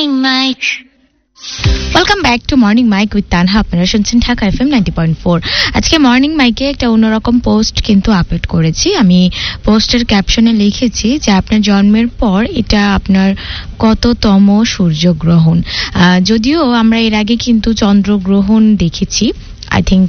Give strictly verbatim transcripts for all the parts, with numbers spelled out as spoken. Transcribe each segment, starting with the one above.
Morning Mike. Welcome back to morning mic with Tanha. আপনারা শুনছেন Dhaka FM ninety point four. আজকে morning মাইকে একটা অন্যরকম পোস্ট কিন্তু আপলোড করেছি। আমি পোস্টের ক্যাপশনে লিখেছি যে আপনার জন্মের পর এটা আপনার কততম সূর্যগ্রহণ। যদিও আমরা এর আগে কিন্তু চন্দ্রগ্রহণ দেখেছি, আই থিঙ্ক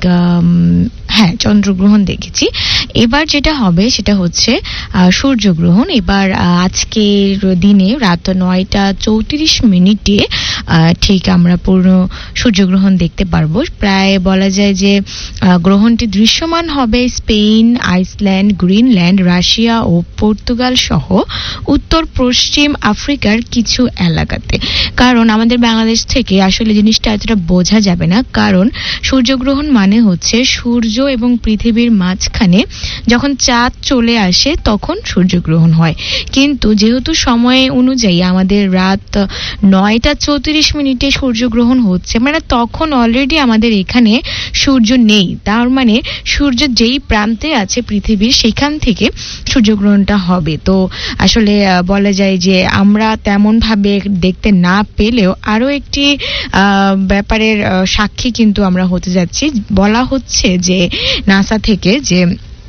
হ্যাঁ চন্দ্রগ্রহণ দেখেছি। এবার যেটা হবে সেটা হচ্ছে সূর্যগ্রহণ। এবার আজকের দিনে রাত নয়টা চৌত্রিশ মিনিটে ঠিক আমরা পূর্ণ সূর্যগ্রহণ দেখতে পারবো। প্রায় বলা যায় যে গ্রহণটি দৃশ্যমান হবে স্পেন, আইসল্যান্ড, গ্রিনল্যান্ড, রাশিয়া ও পর্তুগাল সহ উত্তর পশ্চিম আফ্রিকার কিছু এলাকাতে। কারণ আমাদের বাংলাদেশ থেকে আসলে জিনিসটা এতটা বোঝা যাবে না, কারণ সূর্যগ্রহণ মানে হচ্ছে সূর্য এবং পৃথিবীর মাঝখানে যখন চাঁদ চলে আসে তখন সূর্যগ্রহণ হয়। কিন্তু যেহেতু সময় অনুযায়ী আমাদের রাত নয়টা চৌত্রিশ মিনিটে সূর্যগ্রহণ হচ্ছে, মানে তখন অলরেডি আমাদের এখানে সূর্য নেই। তার মানে সূর্য যেই প্রান্তে আছে পৃথিবীর সেখান থেকে সূর্যগ্রহণটা হবে। তো আসলে বলা যায় যে আমরা তেমন ভাবে দেখতে না পেলেও আরো একটি ব্যাপারের সাক্ষী কিন্তু আমরা হতে যাচ্ছি। বলা হচ্ছে যে নাসা থেকে যে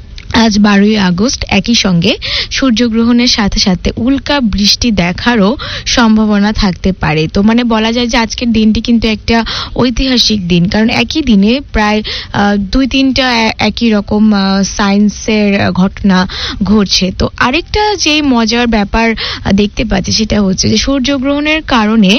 আজ বারোই আগস্ট একই সঙ্গে সূর্যগ্রহণের সাথে সাথে উল্কা বৃষ্টি দেখারও সম্ভাবনা থাকতে পারে। তো মানে বলা যায় যে আজকের দিনটি কিন্তু একটা ঐতিহাসিক দিন, কারণ একই দিনে প্রায় দুই তিনটা একই রকম সায়েন্সের ঘটনা ঘটছে। তো আরেকটা যে মজার ব্যাপার দেখতে পাচ্ছি সেটা হচ্ছে যে সূর্যগ্রহণের কারণে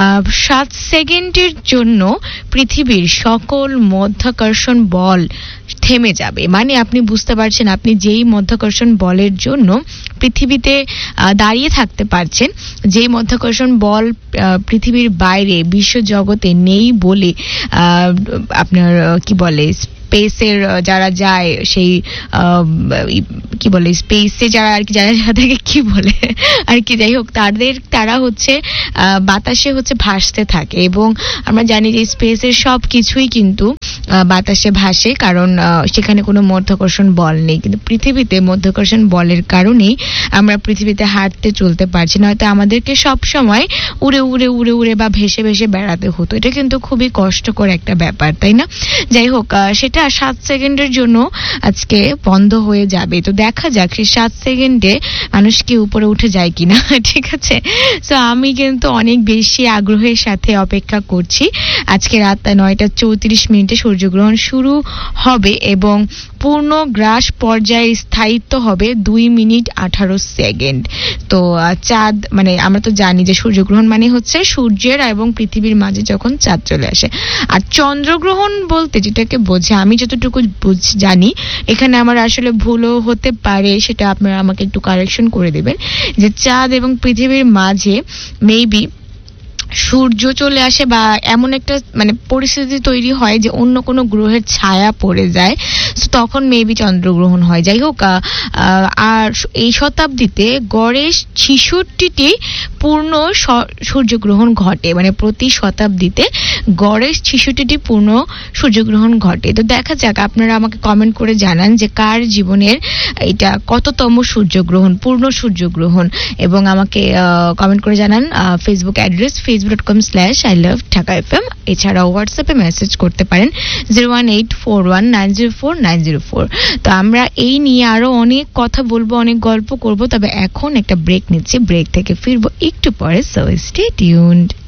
সাত সেকেন্ডের জন্য পৃথিবীর সকল মাধ্যাকর্ষণ বল থেমে যাবে। মানে আপনি বুঝতে পারছেন, আপনি যেই মাধ্যাকর্ষণ বলের জন্য পৃথিবীতে দাঁড়িয়ে থাকতে পারছেন, যেই মাধ্যাকর্ষণ বল পৃথিবীর বাইরে বিশ্ব জগতে নেই বলে আপনার কি বলে স্পেসের যারা যায় সেই কি বলে স্পেসে যারা আর কি যারা যাদেরকে কি বলে আর কি যাই হোক তাদের তারা হচ্ছে বাতাসে হচ্ছে ভাসতে থাকে। এবং আমরা জানি যে স্পেসের সব কিছুই কিন্তু বাতাসে ভাসে, কারণ সেখানে কোনো মাধ্যাকর্ষণ বল নেই। কিন্তু পৃথিবীতে মাধ্যাকর্ষণ বলের কারণেই আমরা পৃথিবীতে হাঁটতে চলতে পারছি না। হয়তো আমাদেরকে সব সময় উড়ে উড়ে উড়ে উড়ে বা ভেসে ভেসে বেড়াতে হতো। এটা কিন্তু খুবই কষ্টকর একটা ব্যাপার, তাই না? যাই হোক, সেটা সাত সেকেন্ডের জন্য আজকে বন্ধ হয়ে যাবে। তো দেখা যাক সেই সাত সেকেন্ডে মানুষ কি উপরে উঠে যায় কিনা। ঠিক আছে, তো আমি কিন্তু অনেক বেশি আগ্রহের সাথে অপেক্ষা করছি। আজকে রাত নয়টা চৌত্রিশ মিনিটে সূর্যগ্রহণ শুরু হবে এবং পূর্ণ গ্রাস পর্যায়ে স্থায়িত্ব হবে দুই মিনিট আঠারো সেকেন্ড। তো চাঁদ মানে আমরা তো জানি যে সূর্যগ্রহণ মানে হচ্ছে সূর্যের এবং পৃথিবীর মাঝে যখন চাঁদ চলে আসে। আর চন্দ্রগ্রহণ বলতে যেটাকে বোঝে, আমি যতটুকু জানি, এখানে আমার আসলে ভুলও হতে পারে, সেটা আপনারা আমাকে একটু কারেকশন করে দেবেন, যে চাঁদ এবং পৃথিবীর মাঝে মেবি সূর্য চলে আসে বা এমন একটা মানে পরিস্থিতি তৈরি হয় যে অন্য কোনো গ্রহের ছায়া পড়ে যায়, তখন মেবি চন্দ্রগ্রহণ হয়। যাই হোক, আর এই শতাব্দীতে গড়ে ছিষট্টিটি পূর্ণ সূর্যগ্রহণ ঘটে, মানে প্রতি শতাব্দীতে গড়ে ছিষট্টিটি পূর্ণ সূর্যগ্রহণ ঘটে। তো দেখা যাক, আপনারা আমাকে কমেন্ট করে জানান যে কার জীবনের এটা কততম সূর্যগ্রহণ, পূর্ণ সূর্যগ্রহণ, এবং আমাকে কমেন্ট করে জানান Facebook address Facebook dot com slash I love Dhaka F M. এছাড়াও হোয়াটসঅ্যাপে মেসেজ করতে পারেন zero one eight four one nine zero four nine zero four. তো আমরা এই নিয়ে আরো অনেক কথা বলবো, অনেক গল্প করব, তবে এখন একটা ব্রেক নিচ্ছি, ব্রেক থেকে ফিরবো একটু পরে, সো স্টে টিউনড।